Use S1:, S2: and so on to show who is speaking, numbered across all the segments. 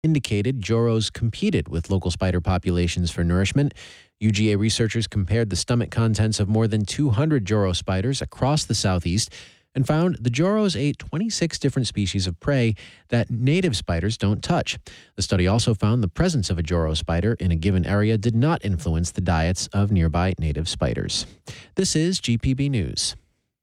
S1: indicated Joros competed with local spider populations for nourishment. UGA researchers compared the stomach contents of more than 200 Joro spiders across the southeast and found the Joros ate 26 different species of prey that native spiders don't touch. The study also found the presence of a Joro spider in a given area did not influence the diets of nearby native spiders. This is GPB News.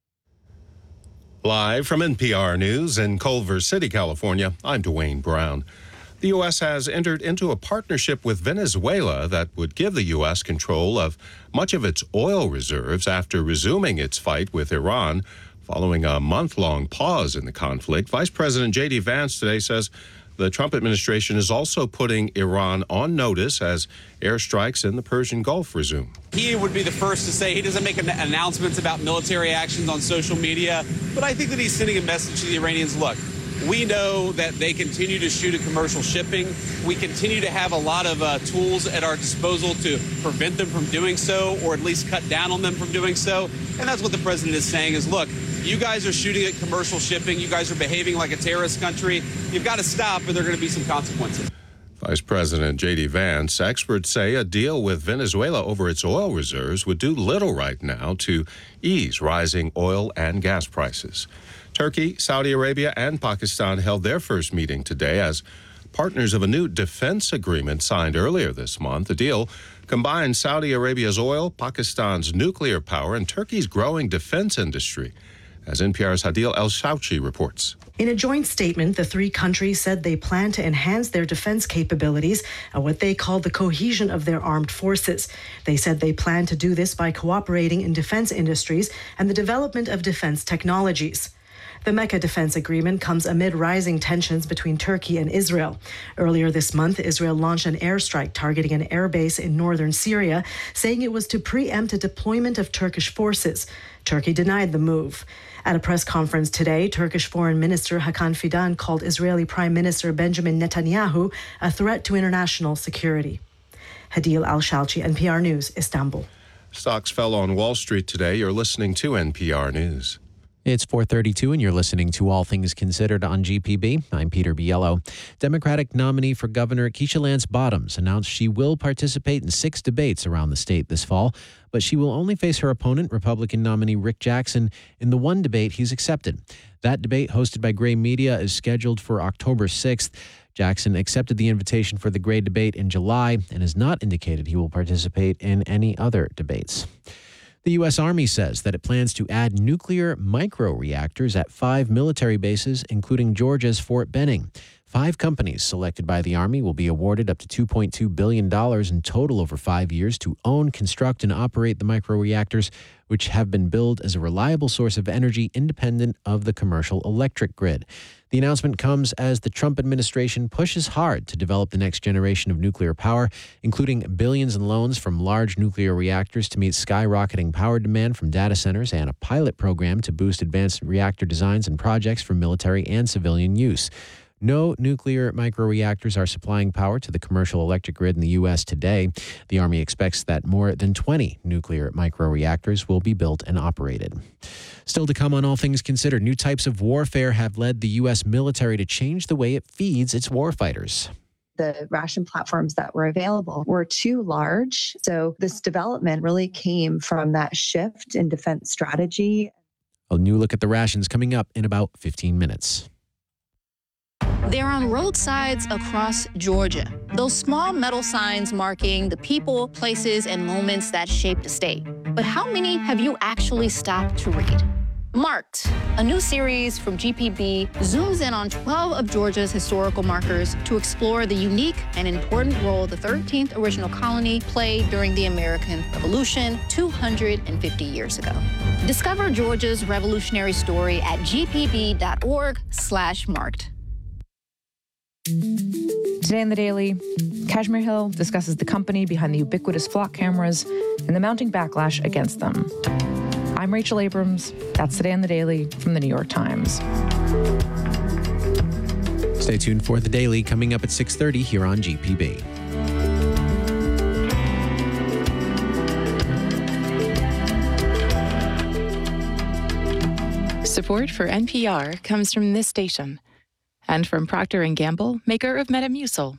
S2: Live from NPR News in Culver City, California, I'm Dwayne Brown. The U.S. has entered into a partnership with Venezuela that would give the U.S. control of much of its oil reserves after resuming its fight with Iran. Following a month-long pause in the conflict, Vice President J.D. Vance today says the Trump administration is also putting Iran on notice as airstrikes in the Persian Gulf resume.
S3: He would be the first to say he doesn't make announcements about military actions on social media, but I think that he's sending a message to the Iranians. Look, we know that they continue to shoot at commercial shipping. We continue to have a lot of tools at our disposal to prevent them from doing so, or at least cut down on them from doing so. And that's what the president is saying is, look, you guys are shooting at commercial shipping. You guys are behaving like a terrorist country. You've got to stop, or there are going to be some consequences.
S2: Vice President J.D. Vance, experts say a deal with Venezuela over its oil reserves would do little right now to ease rising oil and gas prices. Turkey, Saudi Arabia, and Pakistan held their first meeting today as partners of a new defense agreement signed earlier this month. The deal combines Saudi Arabia's oil, Pakistan's nuclear power, and Turkey's growing defense industry, as NPR's Hadil El-Shouchi reports.
S4: In a joint statement, the three countries said they plan to enhance their defense capabilities and what they call the cohesion of their armed forces. They said they plan to do this by cooperating in defense industries and the development of defense technologies. The Mecca Defense Agreement comes amid rising tensions between Turkey and Israel. Earlier this month, Israel launched an airstrike targeting an airbase in northern Syria, saying it was to preempt a deployment of Turkish forces. Turkey denied the move. At a press conference today, Turkish Foreign Minister Hakan Fidan called Israeli Prime Minister Benjamin Netanyahu a threat to international security. Hadil El-Shouchi, NPR News, Istanbul.
S2: Stocks fell on Wall Street today. You're listening to NPR News.
S1: It's 4:32 and you're listening to All Things Considered on GPB. I'm Peter Biello. Democratic nominee for governor Keisha Lance Bottoms announced she will participate in 6 debates around the state this fall, but she will only face her opponent, Republican nominee Rick Jackson, in the one debate he's accepted. That debate, hosted by Gray Media, is scheduled for October 6th. Jackson accepted the invitation for the Gray debate in July and has not indicated he will participate in any other debates. The U.S. Army says that it plans to add nuclear microreactors at 5 military bases, including Georgia's Fort Benning. 5 companies selected by the Army will be awarded up to $2.2 billion in total over 5 years to own, construct, and operate the microreactors, which have been billed as a reliable source of energy independent of the commercial electric grid. The announcement comes as the Trump administration pushes hard to develop the next generation of nuclear power, including billions in loans from large nuclear reactors to meet skyrocketing power demand from data centers and a pilot program to boost advanced reactor designs and projects for military and civilian use. No nuclear microreactors are supplying power to the commercial electric grid in the U.S. today. The Army expects that more than 20 nuclear microreactors will be built and operated. Still to come on All Things Considered, new types of warfare have led the U.S. military to change the way it feeds its warfighters.
S5: The ration platforms that were available were too large. So this development really came from that shift in defense strategy.
S1: A new look at the rations coming up in about 15 minutes.
S6: They're on roadsides across Georgia. Those small metal signs marking the people, places, and moments that shaped the state. But how many have you actually stopped to read? Marked, a new series from GPB, zooms in on 12 of Georgia's historical markers to explore the unique and important role the 13th original colony played during the American Revolution 250 years ago. Discover Georgia's revolutionary story at gpb.org/marked.
S7: Today in the Daily, Kashmir Hill discusses the company behind the ubiquitous flock cameras and the mounting backlash against them. I'm Rachel Abrams. That's Today in the Daily from the New York Times.
S1: Stay tuned for The Daily coming up at 6:30 here on GPB.
S8: Support for NPR comes from this station And from Procter & Gamble, maker of Metamucil.